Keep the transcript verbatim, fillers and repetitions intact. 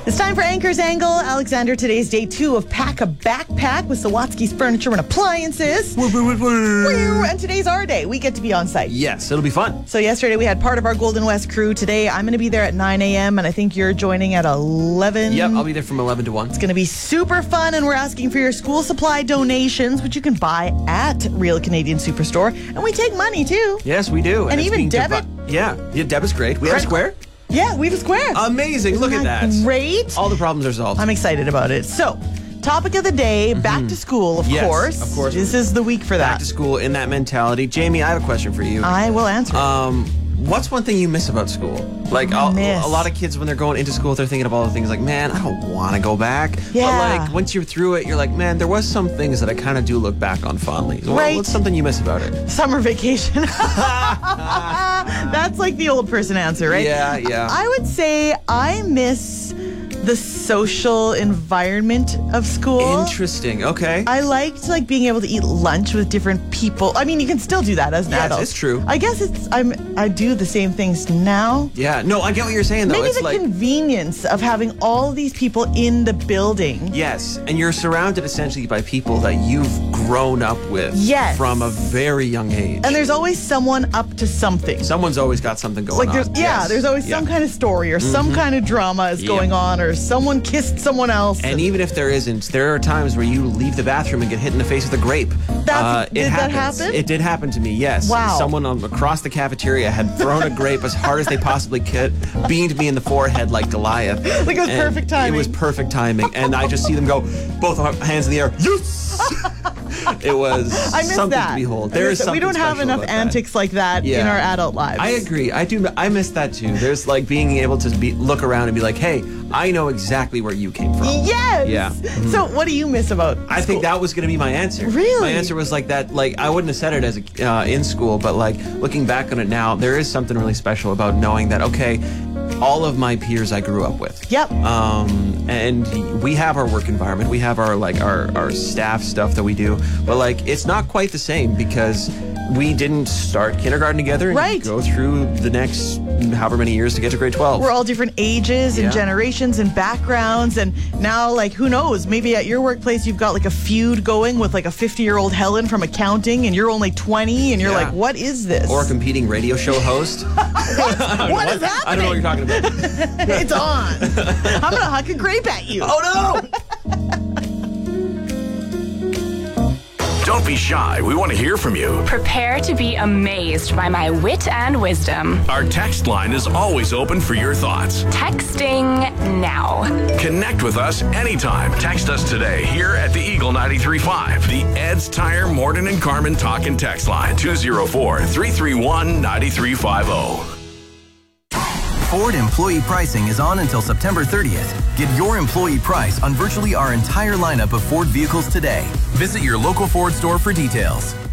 It's time for Anchor's Angle. Alexander, today's day two of Pack a Backpack with Sawatsky's Furniture and Appliances. Woo, woo, woo, woo. And today's our day. We get to be on site. Yes, it'll be fun. So yesterday we had part of our Golden West crew. Today I'm going to be there at nine a.m. and I think you're joining at eleven. Yep, I'll be there from eleven to one. It's going to be super fun, and we're asking for your school supply donations, which you can buy at Real Canadian Superstore. And we take money, too. Yes, we do. And it's even being debit? devi- yeah, yeah, debit's great. We have a square. Yeah, we have a square. Amazing. Look Isn't at that. Great. All the problems are solved. I'm excited about it. So, topic of the day, mm-hmm. back to school, of yes, course. Of course. This is the week for that. Back to school in that mentality. Jamie, I have a question for you. I will answer. Um, what's one thing you miss about school? Like, a, miss. a lot of kids, when they're going into school, they're thinking of all the things like, man, I don't want to go back. Yeah. But, like, once you're through it, you're like, man, there was some things that I kind of do look back on fondly. So right. What's something you miss about it? Summer vacation. That's like the old person answer, right? Yeah, yeah. I would say I miss the social environment of school. Interesting. Okay. I liked like being able to eat lunch with different people. I mean, you can still do that as an yes, adult. it's true. I guess it's I'm I do the same things now. Yeah. No, I get what you're saying though. Maybe it's the like convenience of having all these people in the building. yes, and you're surrounded essentially by people that you've grown up with Yes. from a very young age. And there's always someone up to something. Someone's always got something going Like there's on. yeah, Yes. there's always Yeah. some kind of story or mm-hmm. some kind of drama is Yep. going on, or someone kissed someone else. And even if there isn't, there are times where you leave the bathroom and get hit in the face with a grape. That's, uh, it did that happens. happen? It did happen to me, yes. Wow. Someone on, across the cafeteria had thrown a grape as hard as they possibly could, beamed me in the forehead like Goliath. Like it was And perfect timing. It was perfect timing. And I just see them go, both hands in the air, yes! It was I miss something that. to behold. I There miss is that. something We don't have special enough about that. antics like that Yeah. in our adult lives. I agree. I do. I miss that too. There's like being able to be, look around and be like, "Hey, I know exactly where you came from." Yes. Yeah. So, what do you miss about I school? think that was going to be my answer. Really? My answer was like that. Like I wouldn't have said it as a, uh, in school, but like looking back on it now, there is something really special about knowing that. Okay, all of my peers I grew up with. Yep. Um, and we have our work environment. We have our like our our staff stuff that we do, but like it's not quite the same because we didn't start kindergarten together and Right. go through the next however many years to get to grade twelve. We're all different ages and Yeah. generations and backgrounds, and now, like, who knows? Maybe at your workplace you've got like a feud going with like a fifty-year-old Helen from accounting, and you're only twenty, and you're Yeah. like, what is this? Or a competing radio show host. what is happening? I don't know what you're talking about. It's on. I'm gonna huck a grape at you. Oh no! Don't be shy. We want to hear from you. Prepare to be amazed by my wit and wisdom. Our text line is always open for your thoughts. Texting now. Connect with us anytime. Text us today here at the Eagle ninety-three point five. The Ed's Tire Morton and Carmen Talk and Text line. two oh four, three three one, nine three five oh. Ford employee pricing is on until September thirtieth. Get your employee price on virtually our entire lineup of Ford vehicles today. Visit your local Ford store for details.